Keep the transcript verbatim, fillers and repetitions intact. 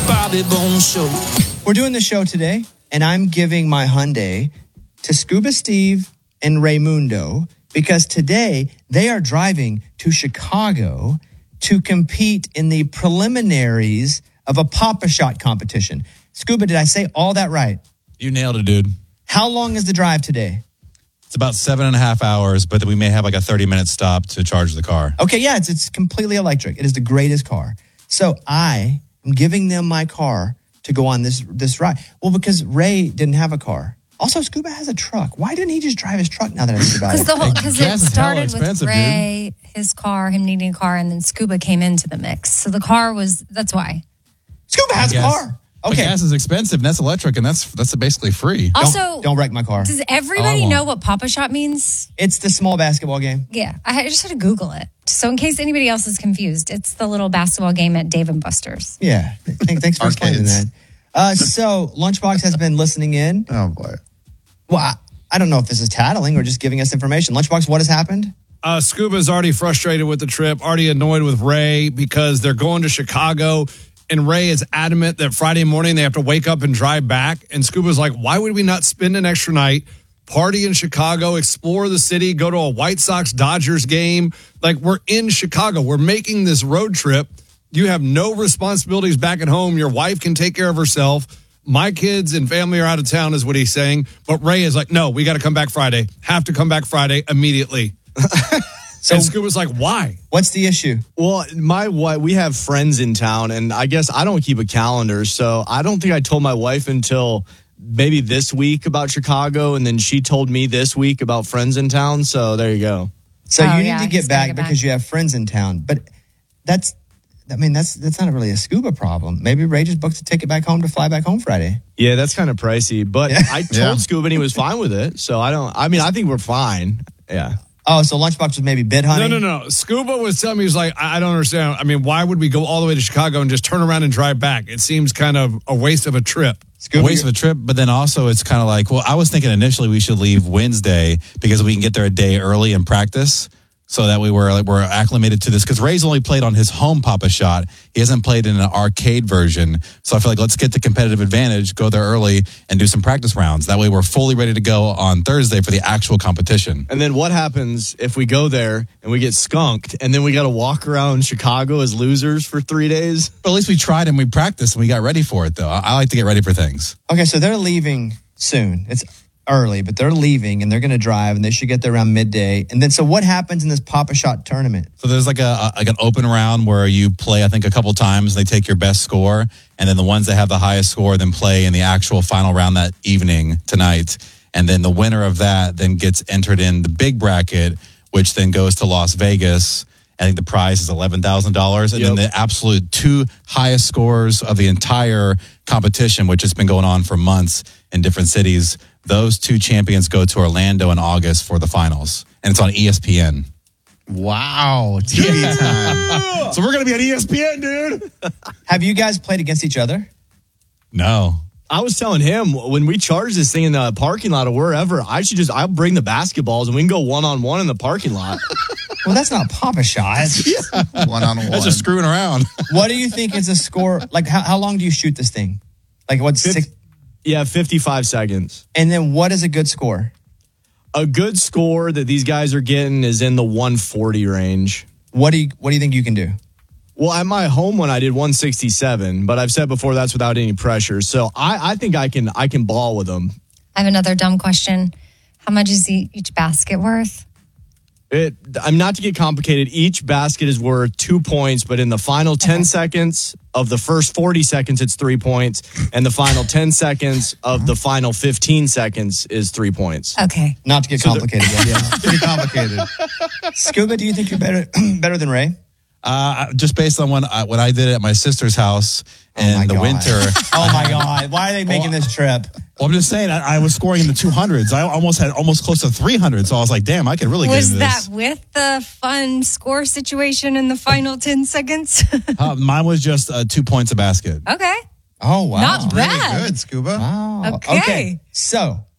Bobby Bones Show. We're doing the show today, and I'm giving my Hyundai to Scuba Steve and Raymundo because today they are driving to Chicago to compete in the preliminaries of a Pop-A-Shot competition. Scuba, did I say all that right? You nailed it, dude. How long is the drive today? It's about seven and a half hours, but we may have like a thirty-minute stop to charge the car. Okay, yeah, it's it's completely electric. It is the greatest car. So I am giving them my car to go on this this ride. Well, because Ray didn't have a car. Also, Scuba has a truck. Why didn't he just drive his truck now that I think about it? Because it started with Ray, dude. His car, him needing a car, and then Scuba came into the mix. So the car was, that's why. Scuba has a car. Okay. But gas is expensive, and that's electric, and that's that's basically free. Also, don't, don't wreck my car. Does everybody know what Pop-A-Shot means? It's the small basketball game. Yeah, I just had to Google it. So in case anybody else is confused, it's the little basketball game at Dave and Buster's. Yeah, thanks for explaining that. Uh, so Lunchbox has been listening in. Oh, boy. Well, I, I don't know if this is tattling or just giving us information. Lunchbox, what has happened? Uh, Scuba's already frustrated with the trip, already annoyed with Ray because they're going to Chicago. And Ray is adamant that Friday morning they have to wake up and drive back. And Scuba's like, why would we not spend an extra night, party in Chicago, explore the city, go to a White Sox-Dodgers game? Like, we're in Chicago. We're making this road trip. You have no responsibilities back at home. Your wife can take care of herself. My kids and family are out of town is what he's saying. But Ray is like, no, we got to come back Friday. Have to come back Friday immediately. So and Scuba's like, why? What's the issue? Well, my wife, we have friends in town, and I guess I don't keep a calendar, so I don't think I told my wife until maybe this week about Chicago, and then she told me this week about friends in town, so there you go. So oh, you yeah, need to get back get because back. You have friends in town, but that's, I mean, that's that's not really a Scuba problem. Maybe Ray just booked a ticket back home to fly back home Friday. Yeah, that's kind of pricey, but yeah. I told yeah. Scuba and he was fine with it, so I don't, I mean, I think we're fine. Yeah. Oh, so Lunchbox was maybe bid hunting? No, no, no. Scuba was telling me, he's like, I don't understand. I mean, why would we go all the way to Chicago and just turn around and drive back? It seems kind of a waste of a trip. Scuba, a waste of a trip, but then also it's kind of like, well, I was thinking initially we should leave Wednesday because we can get there a day early and practice. So that we were like we're acclimated to this because Ray's only played on his home Pop-A-Shot. He hasn't played in an arcade version. So I feel like let's get the competitive advantage, go there early, and do some practice rounds. That way we're fully ready to go on Thursday for the actual competition. And then what happens if we go there and we get skunked and then we got to walk around Chicago as losers for three days? But at least we tried and we practiced and we got ready for it, though. I, I like to get ready for things. Okay, so they're leaving soon. It's early, but they're leaving and they're going to drive and they should get there around midday. And then, so what happens in this Pop-A-Shot tournament? So there's like a, a like an open round where you play, I think, a couple times. They take your best score, and then the ones that have the highest score then play in the actual final round that evening tonight. And then the winner of that then gets entered in the big bracket, which then goes to Las Vegas. I think the prize is eleven thousand dollars. And yep. then the absolute two highest scores of the entire competition, which has been going on for months in different cities, those two champions go to Orlando in August for the finals. And it's on E S P N. Wow. T V time. So we're going to be on E S P N, dude. Have you guys played against each other? No. I was telling him when we charge this thing in the parking lot or wherever, I should just, I'll bring the basketballs and we can go one-on-one in the parking lot. Well, that's not Pop-A-Shot. yeah. One-on-one. That's just screwing around. What do you think is a score? Like, how, how long do you shoot this thing? Like, what, six? Yeah, fifty-five seconds. And then what is a good score? A good score that these guys are getting is in the one forty range. What do you What do you think you can do? Well, at my home one, I did one sixty-seven, but I've said before that's without any pressure. So I, I think I can I can ball with them. I have another dumb question. How much is each basket worth? It, I'm not to get complicated. Each basket is worth two points, but in the final ten okay. seconds of the first forty seconds, it's three points. And the final ten seconds of the final fifteen seconds is three points. Okay. Not to get so complicated. yeah, pretty complicated. Scuba, do you think you're better better than Ray? Uh, just based on when I, when I did it at my sister's house in oh the God. winter. Oh, my God. Why are they making this trip? Well, I'm just saying, I, I was scoring in the two hundreds. I almost had almost close to three hundred. So I was like, damn, I could really was get into this. Was that with the fun score situation in the final ten seconds? uh, mine was just uh, two points a basket. Okay. Oh, wow. Not bad. Really good, Scuba. Wow. Okay. okay. So